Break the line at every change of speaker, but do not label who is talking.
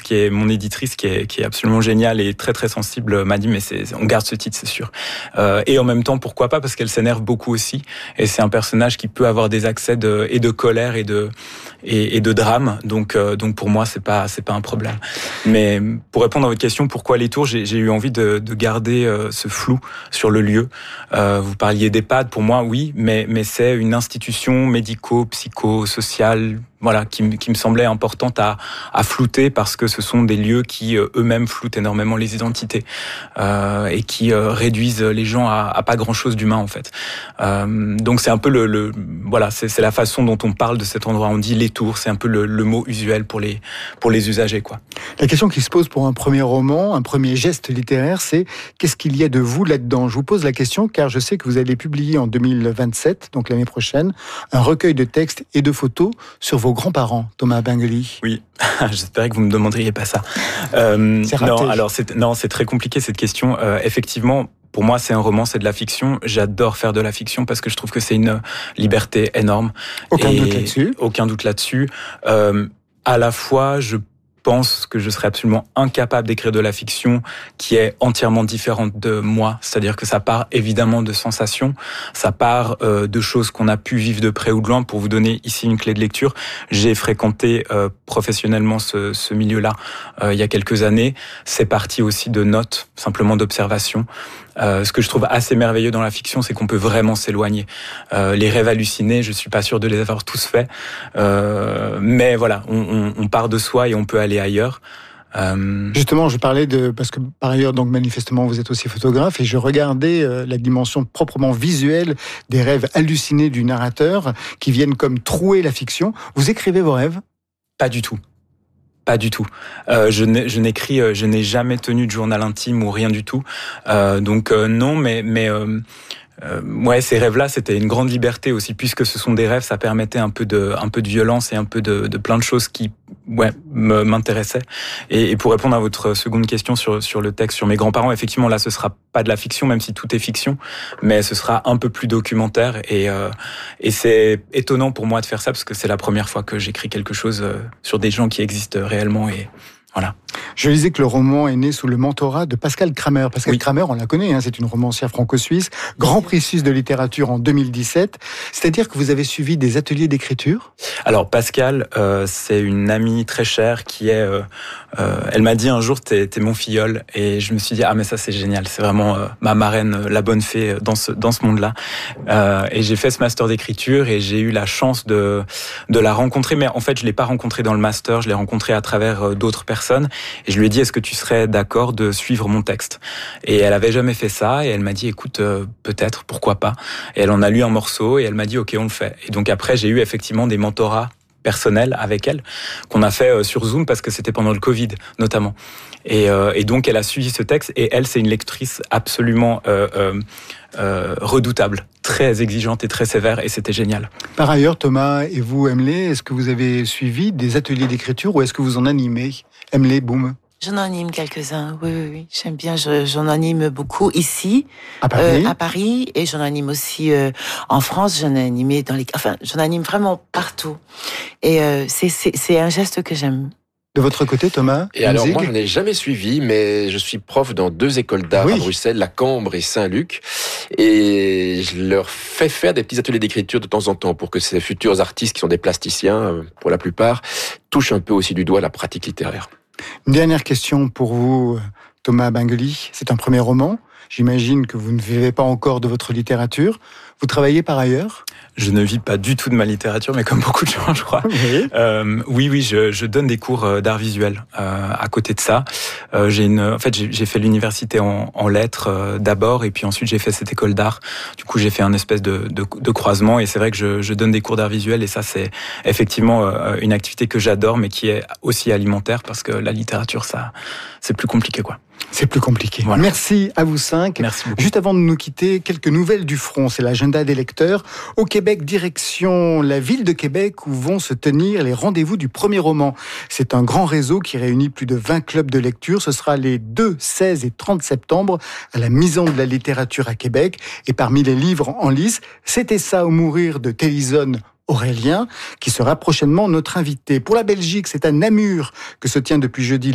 qui est mon éditrice, qui est absolument géniale et très très sensible, m'a dit mais on garde ce titre, c'est sûr. Et en même temps, pourquoi pas, parce qu'elle s'énerve beaucoup aussi. Et c'est un personnage qui peut avoir des accès de colère et de drame. Donc pour moi, c'est pas un problème. Mais pour répondre à votre question, pourquoi les tours, j'ai eu envie de garder ce flou sur le lieu. Vous parliez d'EHPAD, pour moi, oui, mais c'est une institution médico-psycho-sociale, voilà, qui me semblait importante à flouter, parce que ce sont des lieux qui eux-mêmes floutent énormément les identités et qui réduisent les gens à pas grand-chose d'humain en fait. Donc c'est un peu voilà, c'est la façon dont on parle de cet endroit. On dit les tours, c'est un peu le mot usuel pour les usagers, quoi.
La question qui se pose pour un premier roman, un premier geste littéraire, c'est qu'est-ce qu'il y a de vous là-dedans ? Je vous pose la question car je sais que vous allez publier en 2027, donc l'année prochaine, un recueil de textes et de photos sur vos grands-parents, Thomas Bingely.
Oui, j'espérais que vous me demanderiez pas ça.
C'est raté.
Non, alors c'est très compliqué cette question. Effectivement, pour moi, c'est un roman, c'est de la fiction. J'adore faire de la fiction parce que je trouve que c'est une liberté énorme.
Aucun doute là-dessus.
Aucun doute là-dessus. À la fois, je pense que je serais absolument incapable d'écrire de la fiction qui est entièrement différente de moi. C'est-à-dire que ça part évidemment de sensations, ça part de choses qu'on a pu vivre de près ou de loin. Pour vous donner ici une clé de lecture, j'ai fréquenté professionnellement ce milieu-là il y a quelques années. C'est parti aussi de notes, simplement d'observations. Ce que je trouve assez merveilleux dans la fiction, c'est qu'on peut vraiment s'éloigner. Les rêves hallucinés, je suis pas sûr de les avoir tous faits, mais voilà, on part de soi et on peut aller ailleurs.
Justement, je parlais parce que par ailleurs, donc manifestement, vous êtes aussi photographe, et je regardais la dimension proprement visuelle des rêves hallucinés du narrateur qui viennent comme trouer la fiction. Vous écrivez vos rêves ?
Pas du tout. Pas du tout. Je n'ai jamais tenu de journal intime ou rien du tout. Donc non, mais ouais, ces rêves-là, c'était une grande liberté aussi, puisque ce sont des rêves, ça permettait un peu de violence et un peu de plein de choses qui, ouais, m'intéressaient. Et pour répondre à votre seconde question sur le texte, sur mes grands-parents, effectivement, là, ce sera pas de la fiction, même si tout est fiction, mais ce sera un peu plus documentaire. Et c'est étonnant pour moi de faire ça, parce que c'est la première fois que j'écris quelque chose sur des gens qui existent réellement, et voilà.
Je lisais que le roman est né sous le mentorat de Pascale Kramer. Pascale Kramer, on la connaît, c'est une romancière franco-suisse, Grand Prix suisse de littérature en 2017. C'est-à-dire que vous avez suivi des ateliers d'écriture ?
Alors Pascale, c'est une amie très chère qui est... elle m'a dit un jour, t'es mon filleul. Et je me suis dit, mais ça c'est génial, c'est vraiment ma marraine, la bonne fée dans ce monde-là. Et j'ai fait ce master d'écriture et j'ai eu la chance de la rencontrer. Mais en fait, je l'ai pas rencontrée dans le master, je l'ai rencontrée à travers d'autres personnes. Et je lui ai dit, est-ce que tu serais d'accord de suivre mon texte ? Et elle avait jamais fait ça, et elle m'a dit, écoute, peut-être, pourquoi pas ? Et elle en a lu un morceau, et elle m'a dit, ok, on le fait. Et donc après, j'ai eu effectivement des mentorats personnels avec elle, qu'on a fait sur Zoom, parce que c'était pendant le Covid, notamment. Et donc, elle a suivi ce texte, et elle, c'est une lectrice absolument redoutable, très exigeante et très sévère, et c'était génial.
Par ailleurs, Thomas et vous, Emily, est-ce que vous avez suivi des ateliers d'écriture ou est-ce que vous en animez ? Emily, boum.
J'en anime quelques-uns, oui. J'aime bien, j'en anime beaucoup ici,
à
Paris, et j'en anime aussi en France. J'en ai animé j'en anime vraiment partout. Et c'est un geste que j'aime.
De votre côté, Thomas ?
Et alors, moi, je n'ai jamais suivi, mais je suis prof dans 2 écoles d'art à Bruxelles, la Cambre et Saint-Luc. Et je leur fais faire des petits ateliers d'écriture de temps en temps pour que ces futurs artistes, qui sont des plasticiens, pour la plupart, touchent un peu aussi du doigt la pratique littéraire.
Une dernière question pour vous, Thomas Bingely. C'est un premier roman. J'imagine que vous ne vivez pas encore de votre littérature. Vous travaillez par ailleurs ?
Je ne vis pas du tout de ma littérature, mais comme beaucoup de gens, je crois. Oui, je donne des cours d'art visuel. À côté de ça, j'ai fait l'université en lettres d'abord, et puis ensuite j'ai fait cette école d'art. Du coup, j'ai fait un espèce de croisement, et c'est vrai que je donne des cours d'art visuel, et ça, c'est effectivement une activité que j'adore, mais qui est aussi alimentaire, parce que la littérature, ça, c'est plus compliqué, quoi.
C'est plus compliqué.
Voilà.
Merci à vous 5.
Merci beaucoup.
Juste avant de nous quitter, quelques nouvelles du front. C'est l'agenda des lecteurs. Au Québec, direction la ville de Québec, où vont se tenir les rendez-vous du premier roman. C'est un grand réseau qui réunit plus de 20 clubs de lecture. Ce sera les 2, 16 et 30 septembre à la Maison de la littérature à Québec. Et parmi les livres en lice, C'était ça ou mourir de Télison Aurélien, qui sera prochainement notre invité. Pour la Belgique, c'est à Namur que se tient depuis jeudi